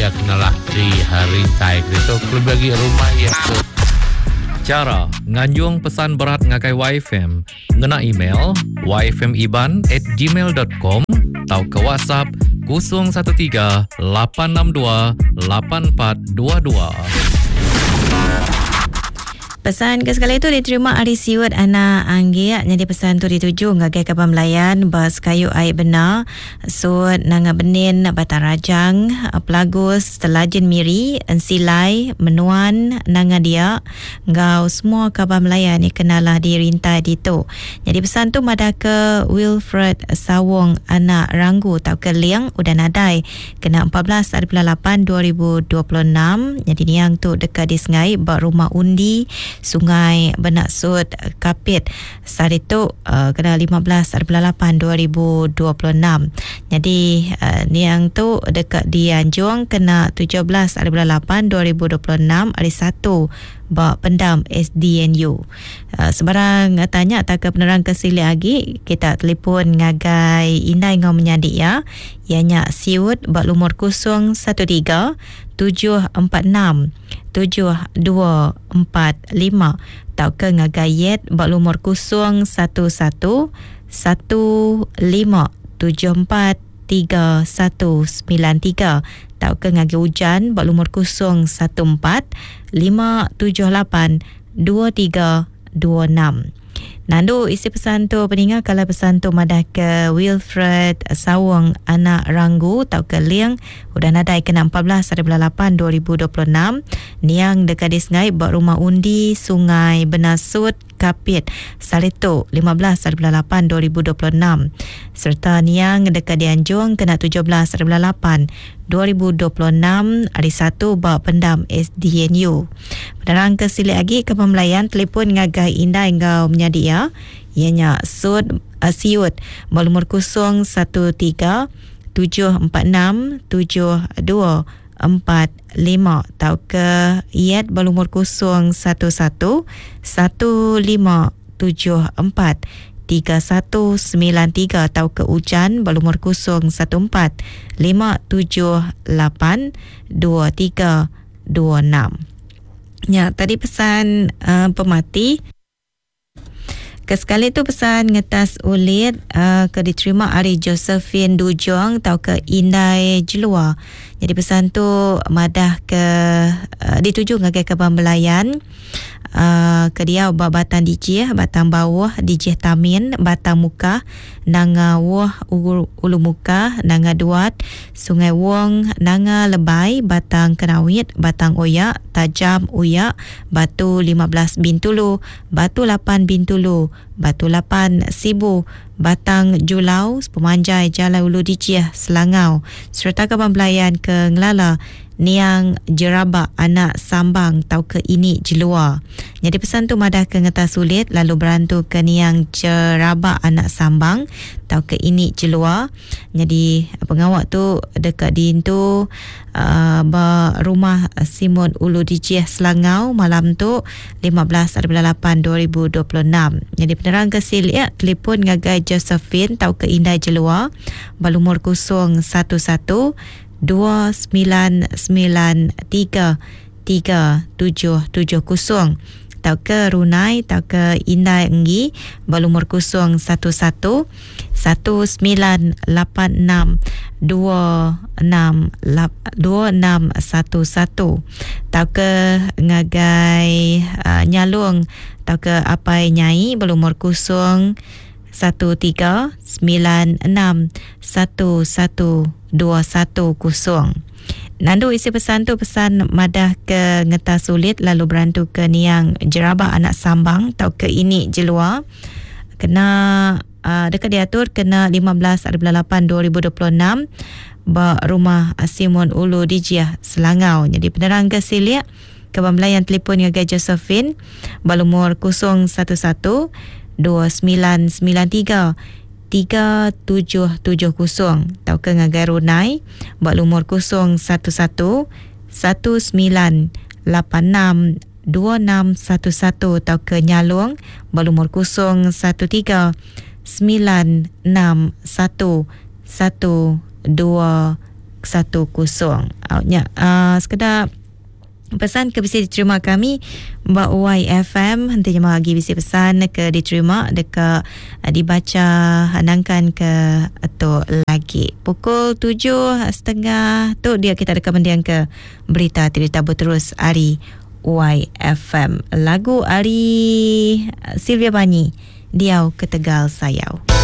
ia kenalah di hari tai kereta kelebih bagi rumah ia tu. Cara nganjung pesan berat ngagai YFM ngena email yfmiban@gmail.com atau ke WhatsApp 013 862 8422. Pesan ke sekali itu diterima Ari Siwat anak Anggia. Jadi pesan tu dituju ngagai kapal Melayan bas kayu air benar suat nanga benin batang rajang pelagus telajin miri ensilai menuan nanga dia ngau semua kapal Melayan ni kenalah di rintai ditu. Jadi pesan tu mada ke Wilfred Sawong anak Ranggu tau ke Liang udah nadai kena 14/8/2026. Jadi niang tu dekat di sengai bak rumah undi Sungai Benak Sud Kapit Saritu kena 15/8/2026. Jadi niang tu dekat di Anjung kena 17/8/2026 hari 1 bak pendam SDNU. Sebarang tanya tak ke penerang kesili lagi kita telefon ngagai Indai ngau menyadik ya. Ianya siut bak lumur 013 746 7245 tau ke ngagayet bak lumur 011 1574 3193 tau ke ngagi hujan bak lumur 014 578 2326. Nandu isi pesan tu peningat kalau pesan tu madah ke Wilfred Sawong anak Ranggu tau ke Liang udah nadai kena 14/8/2026 niang dekat di sengai bak rumah undi Sungai Benasut Kapit Saritu 15/8/2026 serta niang dekat di Anjung kena 17/8/2026 hari 1 bak pendam SDNU. Penerang ke silik lagi ke Pemelayan telefon ngagai Indah engkau menyadik ya. Ianya siut berumur 013 746 7245 tau ke iat berumur 011 1574 3193 tau ke Ujan berumur 014 578 2326. Ya, tadi pesan pemati. Kesekali tu pesan ngetas ulit ke diterima Ari Josephine Dujong tau ke Indai Jelua. Jadi pesan tu madah ke dituju ngagai ke Pembelayan ke dia batang dijih, batang bawah dijih tamin, batang muka nanga wah ulu muka nanga duat, Sungai Wong nanga lebay, batang kenawit, batang oyak, tajam uyak, batu 15 bintulu, batu 8 bintulu, batu 8 sibu, batang julau, pemanjai Jalan Ulu Dijih Selangau, serta ke Pembelayan ke Ngelala niang Jerabak anak Sambang tau ke ini Jelua. Jadi pesan tu madah ke Ngeta Sulit lalu berantu ke niang Jerabak anak Sambang tau ke ini Jelua. Jadi pengawak tu dekat di tu rumah Simon Ulu Dijih Selangau malam tu 15/8/2026. Jadi penerang ke Silik ya, telefon ngagai Josephine tau ke Indai Jelua berumur 011 29933770 tau ke Runai tau ke Indai Enggi berumur 011 1986 2611 tau ke ngagai Nyalung tau ke Apai Nyai berumur 013 96 1120. Nandu isi pesan tu pesan madah ke Ngeta Sulit lalu berantu ke niang Jerabak anak Sambang tau ke ini Jelua kena dekat diatur kena 15/8/2026 bak rumah Simon Ulu Dijih Selangau. Jadi penerang ke Silik ke Pembelayan telefon ngagai Josephine berumur 011 2993 3770 tau ke ngagai Runai buat lumur 011 1986 2611 tau ke Nyalung buat lumur 013 961 123 Outnya sekedar pesan ke bisa diterima kami Mbak YFM hentinya lagi bisa pesan ke diterima dekat dibaca hanangkan ke atau lagi pukul 7.30 tu dia kita ada kemudian ke berita berterus Ari YFM lagu Ari Sylvia Bani Diau ke Tegal Sayau.